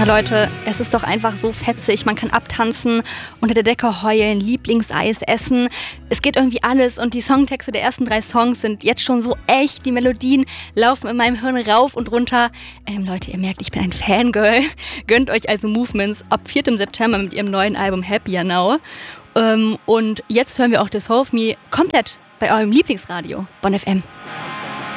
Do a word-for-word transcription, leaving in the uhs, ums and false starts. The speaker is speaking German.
Ja, Leute, es ist doch einfach so fetzig. Man kann abtanzen, unter der Decke heulen, Lieblingseis essen. Es geht irgendwie alles und die Songtexte der ersten drei Songs sind jetzt schon so echt. Die Melodien laufen in meinem Hirn rauf und runter. Ähm, Leute, ihr merkt, ich bin ein Fangirl. Gönnt euch also Movements ab vierten September mit ihrem neuen Album Happier Now. Ähm, und jetzt hören wir auch The Soul of Me komplett bei eurem Lieblingsradio, Bonn F M.